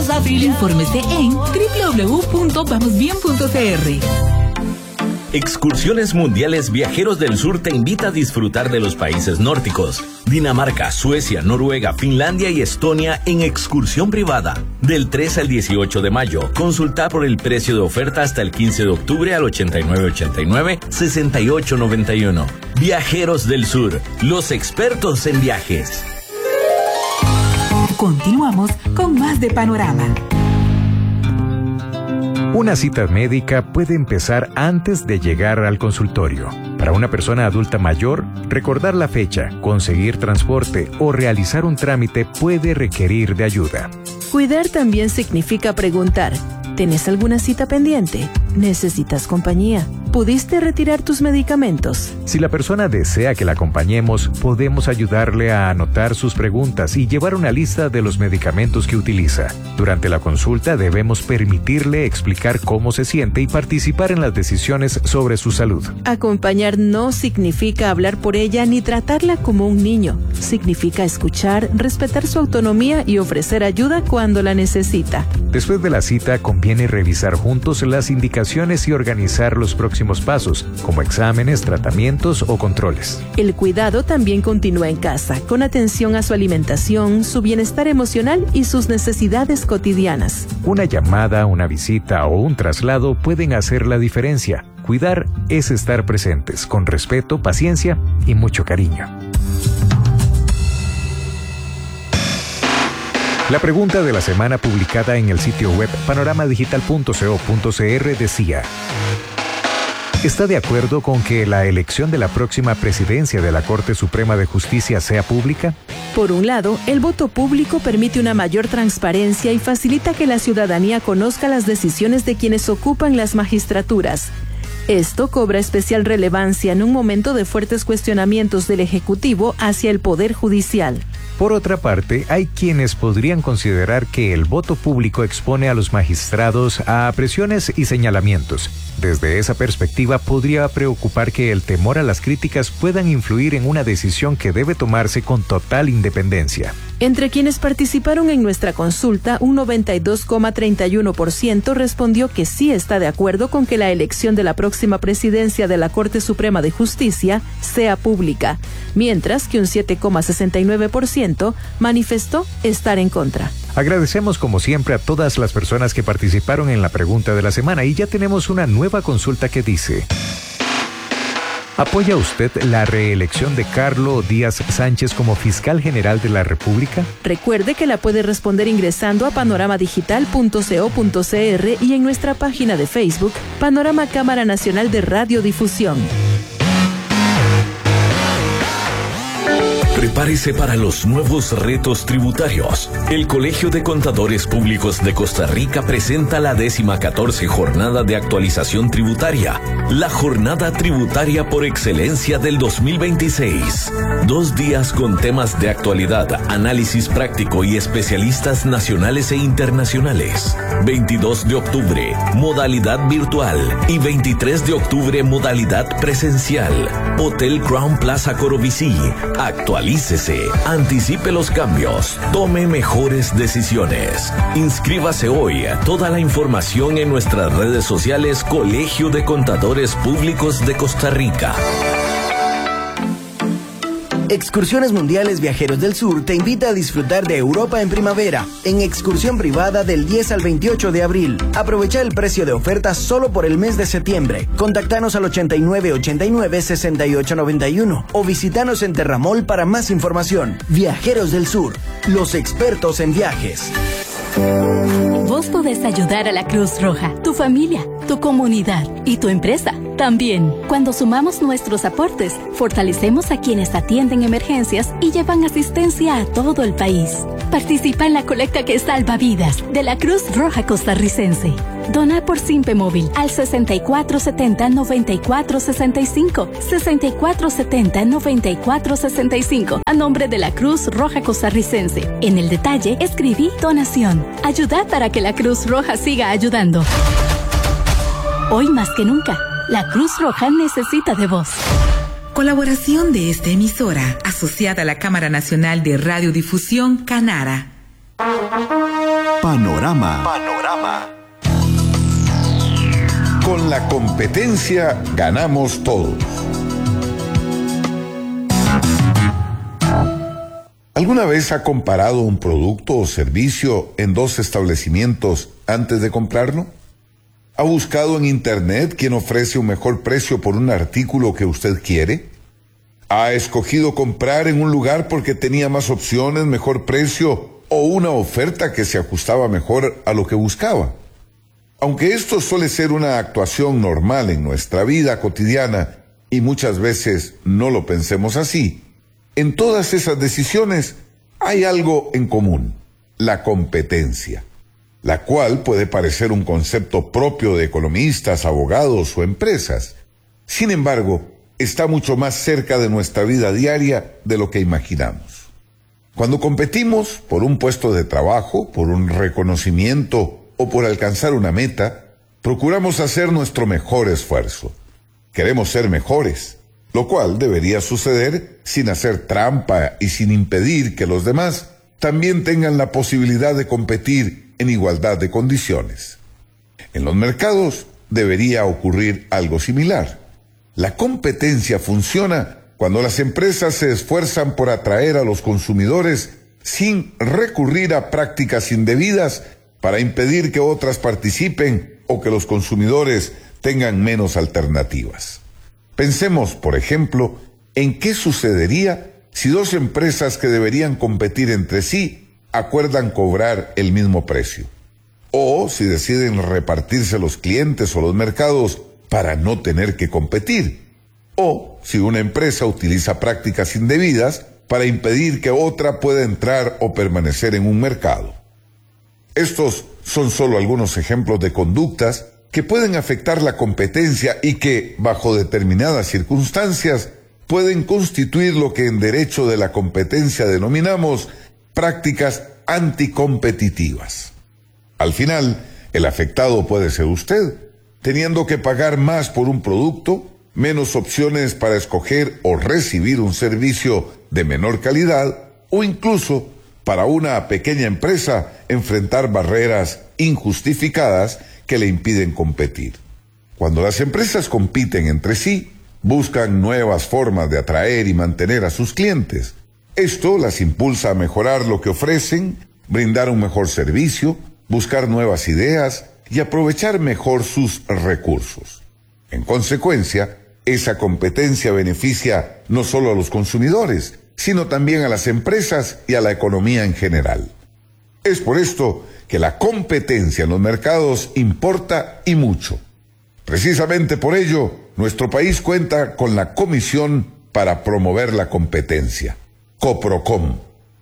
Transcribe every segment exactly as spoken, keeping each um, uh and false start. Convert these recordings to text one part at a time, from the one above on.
los afiliados. Infórmese en doble u doble u doble u punto vamos bien punto c r. Excursiones Mundiales Viajeros del Sur te invita a disfrutar de los países nórdicos, Dinamarca, Suecia, Noruega, Finlandia y Estonia en excursión privada. Del tres al dieciocho de mayo, consulta por el precio de oferta hasta el quince de octubre al ochenta y nueve ochenta y nueve, sesenta y ocho noventa y uno. Viajeros del Sur, los expertos en viajes. Continuamos con más de Panorama. Una cita médica puede empezar antes de llegar al consultorio. Para una persona adulta mayor, recordar la fecha, conseguir transporte o realizar un trámite puede requerir de ayuda. Cuidar también significa preguntar: ¿tenés alguna cita pendiente? ¿Necesitas compañía? ¿Pudiste retirar tus medicamentos? Si la persona desea que la acompañemos, podemos ayudarle a anotar sus preguntas y llevar una lista de los medicamentos que utiliza. Durante la consulta debemos permitirle explicar cómo se siente y participar en las decisiones sobre su salud. Acompañar no significa hablar por ella ni tratarla como un niño. Significa escuchar, respetar su autonomía y ofrecer ayuda cuando la necesita. Después de la cita, conviene revisar juntos las indicaciones y organizar los próximos pasos, como exámenes, tratamientos o controles. El cuidado también continúa en casa, con atención a su alimentación, su bienestar emocional y sus necesidades cotidianas. Una llamada, una visita o un traslado pueden hacer la diferencia. Cuidar es estar presentes, con respeto, paciencia y mucho cariño. La pregunta de la semana publicada en el sitio web panorama digital punto co punto c r decía: ¿está de acuerdo con que la elección de la próxima presidencia de la Corte Suprema de Justicia sea pública? Por un lado, el voto público permite una mayor transparencia y facilita que la ciudadanía conozca las decisiones de quienes ocupan las magistraturas. Esto cobra especial relevancia en un momento de fuertes cuestionamientos del Ejecutivo hacia el Poder Judicial. Por otra parte, hay quienes podrían considerar que el voto público expone a los magistrados a presiones y señalamientos. Desde esa perspectiva, podría preocupar que el temor a las críticas puedan influir en una decisión que debe tomarse con total independencia. Entre quienes participaron en nuestra consulta, un noventa y dos coma treinta y uno por ciento respondió que sí está de acuerdo con que la elección de la próxima presidencia de la Corte Suprema de Justicia sea pública, mientras que un siete coma sesenta y nueve por ciento manifestó estar en contra. Agradecemos como siempre a todas las personas que participaron en la pregunta de la semana y ya tenemos una nueva consulta que dice: ¿apoya usted la reelección de Carlos Díaz Sánchez como fiscal general de la República? Recuerde que la puede responder ingresando a panorama digital punto co punto c r y en nuestra página de Facebook, Panorama Cámara Nacional de Radiodifusión. Prepárese para los nuevos retos tributarios. El Colegio de Contadores Públicos de Costa Rica presenta la décima catorce Jornada de Actualización Tributaria, la jornada tributaria por excelencia del dos mil veintiséis. Dos días con temas de actualidad, análisis práctico y especialistas nacionales e internacionales. veintidós de octubre, modalidad virtual, y veintitrés de octubre, modalidad presencial. Hotel Crown Plaza Corobicí. Actualiza. Anticipe los cambios, tome mejores decisiones. Inscríbase hoy. Toda la información en nuestras redes sociales Colegio de Contadores Públicos de Costa Rica. Excursiones Mundiales Viajeros del Sur te invita a disfrutar de Europa en primavera, en excursión privada del diez al veintiocho de abril. Aprovecha el precio de oferta solo por el mes de septiembre. Contactanos al ochenta y nueve ochenta y nueve, sesenta y ocho noventa y uno o visitanos en Terramol para más información. Viajeros del Sur, los expertos en viajes. Vos podés ayudar a la Cruz Roja, tu familia, tu comunidad y tu empresa. También, cuando sumamos nuestros aportes, fortalecemos a quienes atienden emergencias y llevan asistencia a todo el país. Participa en la colecta que salva vidas de la Cruz Roja Costarricense. Dona por Simpe Móvil al sesenta y cuatro setenta, noventa y cuatro sesenta y cinco, sesenta y cuatro setenta, noventa y cuatro sesenta y cinco, a nombre de la Cruz Roja Costarricense. En el detalle, escribí donación. Ayuda para que la Cruz Roja siga ayudando. Hoy más que nunca, la Cruz Roja necesita de vos. Colaboración de esta emisora, asociada a la Cámara Nacional de Radiodifusión, Canara. Panorama. Panorama. Con la competencia ganamos todos. ¿Alguna vez ha comparado un producto o servicio en dos establecimientos antes de comprarlo? ¿Ha buscado en Internet quién ofrece un mejor precio por un artículo que usted quiere? ¿Ha escogido comprar en un lugar porque tenía más opciones, mejor precio o una oferta que se ajustaba mejor a lo que buscaba? Aunque esto suele ser una actuación normal en nuestra vida cotidiana y muchas veces no lo pensemos así, en todas esas decisiones hay algo en común: la competencia, la cual puede parecer un concepto propio de economistas, abogados o empresas. Sin embargo, está mucho más cerca de nuestra vida diaria de lo que imaginamos. Cuando competimos por un puesto de trabajo, por un reconocimiento o por alcanzar una meta, procuramos hacer nuestro mejor esfuerzo. Queremos ser mejores, lo cual debería suceder sin hacer trampa y sin impedir que los demás también tengan la posibilidad de competir en igualdad de condiciones. En los mercados debería ocurrir algo similar. La competencia funciona cuando las empresas se esfuerzan por atraer a los consumidores sin recurrir a prácticas indebidas para impedir que otras participen o que los consumidores tengan menos alternativas. Pensemos, por ejemplo, en qué sucedería si dos empresas que deberían competir entre sí acuerdan cobrar el mismo precio, o si deciden repartirse los clientes o los mercados para no tener que competir, o si una empresa utiliza prácticas indebidas para impedir que otra pueda entrar o permanecer en un mercado. Estos son solo algunos ejemplos de conductas que pueden afectar la competencia y que, bajo determinadas circunstancias, pueden constituir lo que en derecho de la competencia denominamos prácticas anticompetitivas. Al final, el afectado puede ser usted, teniendo que pagar más por un producto, menos opciones para escoger o recibir un servicio de menor calidad, o incluso, para una pequeña empresa, enfrentar barreras injustificadas que le impiden competir. Cuando las empresas compiten entre sí, buscan nuevas formas de atraer y mantener a sus clientes. Esto las impulsa a mejorar lo que ofrecen, brindar un mejor servicio, buscar nuevas ideas y aprovechar mejor sus recursos. En consecuencia, esa competencia beneficia no solo a los consumidores, sino también a las empresas y a la economía en general. Es por esto que la competencia en los mercados importa y mucho. Precisamente por ello, nuestro país cuenta con la Comisión para Promover la Competencia, COPROCOM,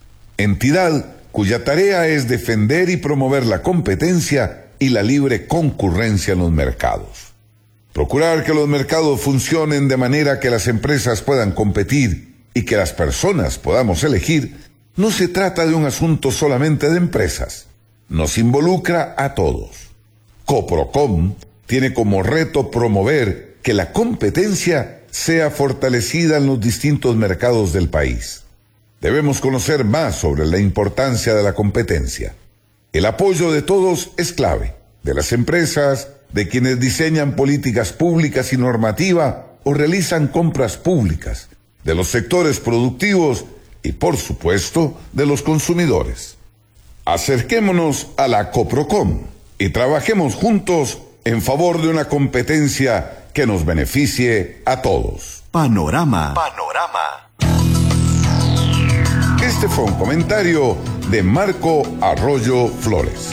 entidad cuya tarea es defender y promover la competencia y la libre concurrencia en los mercados. Procurar que los mercados funcionen de manera que las empresas puedan competir y que las personas podamos elegir, no se trata de un asunto solamente de empresas, nos involucra a todos. COPROCOM tiene como reto promover que la competencia sea fortalecida en los distintos mercados del país. Debemos conocer más sobre la importancia de la competencia. El apoyo de todos es clave, de las empresas, de quienes diseñan políticas públicas y normativa o realizan compras públicas, de los sectores productivos y, por supuesto, de los consumidores. Acerquémonos a la COPROCOM y trabajemos juntos en favor de una competencia que nos beneficie a todos. Panorama. Panorama. Este fue un comentario de Marco Arroyo Flores.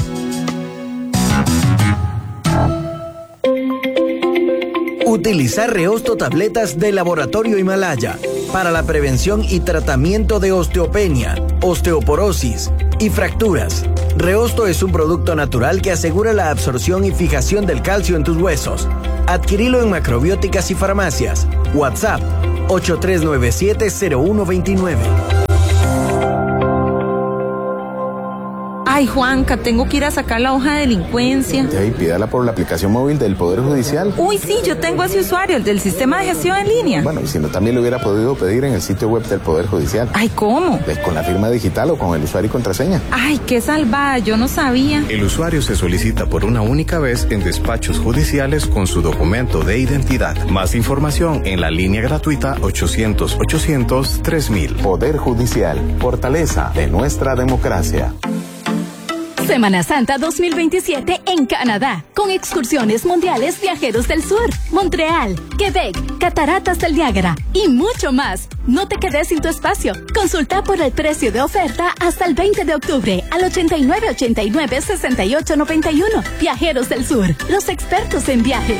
Utilizar Reosto tabletas de Laboratorio Himalaya para la prevención y tratamiento de osteopenia, osteoporosis y fracturas. Reosto es un producto natural que asegura la absorción y fijación del calcio en tus huesos. Adquirilo en macrobióticas y farmacias. WhatsApp ocho tres nueve siete cero uno dos nueve. Ay, Juanca, tengo que ir a sacar la hoja de delincuencia. Y pídala por la aplicación móvil del Poder Judicial. Uy, sí, yo tengo ese usuario, el del sistema de gestión en línea. Bueno, y si no, también lo hubiera podido pedir en el sitio web del Poder Judicial. Ay, ¿cómo? Pues con la firma digital o con el usuario y contraseña. Ay, qué salvada, yo no sabía. El usuario se solicita por una única vez en despachos judiciales con su documento de identidad. Más información en la línea gratuita ochocientos, ochocientos, tres mil. Poder Judicial, fortaleza de nuestra democracia. Semana Santa dos mil veintisiete en Canadá, con excursiones mundiales Viajeros del Sur, Montreal, Quebec, Cataratas del Niágara y mucho más. No te quedes sin tu espacio. Consulta por el precio de oferta hasta el veinte de octubre al ochenta y nueve ochenta y nueve sesenta y ocho noventa y uno. Viajeros del Sur, los expertos en viajes.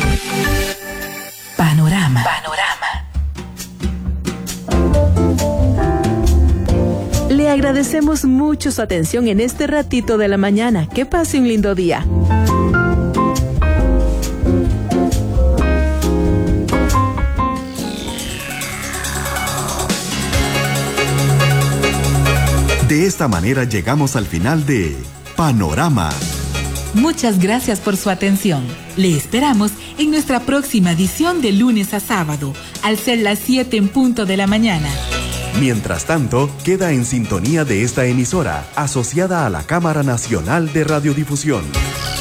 Panorama. Panorama. Le agradecemos mucho su atención en este ratito de la mañana. Que pase un lindo día. De esta manera llegamos al final de Panorama. Muchas gracias por su atención. Le esperamos en nuestra próxima edición de lunes a sábado, al ser las siete en punto de la mañana. Mientras tanto, queda en sintonía de esta emisora, asociada a la Cámara Nacional de Radiodifusión.